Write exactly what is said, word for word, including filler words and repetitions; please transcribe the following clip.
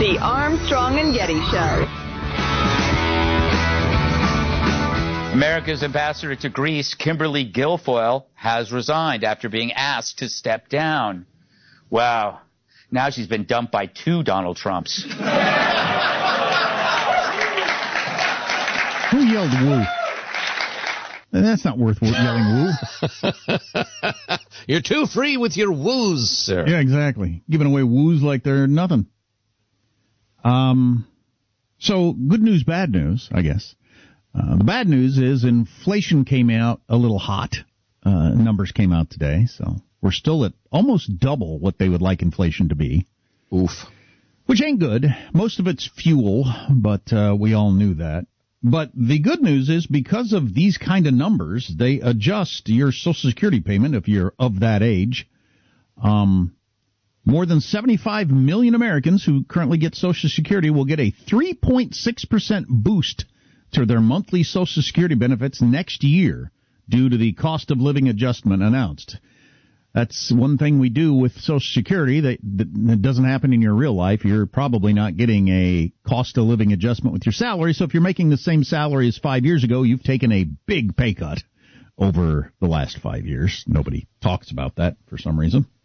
The Armstrong and Getty Show. America's ambassador to Greece, Kimberly Guilfoyle, has resigned after being asked to step down. Wow. Now she's been dumped by two Donald Trumps. Who yelled woo? That's not worth yelling woo. You're too free with your woos, sir. Yeah, exactly. Giving away woos like they're nothing. Um, so good news, bad news, I guess. Uh, the bad news is inflation came out a little hot. Uh, numbers came out today, so we're still at almost double what they would like inflation to be. Oof. Which ain't good. Most of it's fuel, but uh, we all knew that. But the good news is because of these kind of numbers, they adjust your Social Security payment if you're of that age. Um, more than seventy-five million Americans who currently get Social Security will get a three point six percent boost to their monthly Social Security benefits next year due to the cost of living adjustment announced. That's one thing we do with Social Security that, that doesn't happen in your real life. You're probably not getting a cost of living adjustment with your salary. So if you're making the same salary as five years ago, you've taken a big pay cut over the last five years. Nobody talks about that for some reason.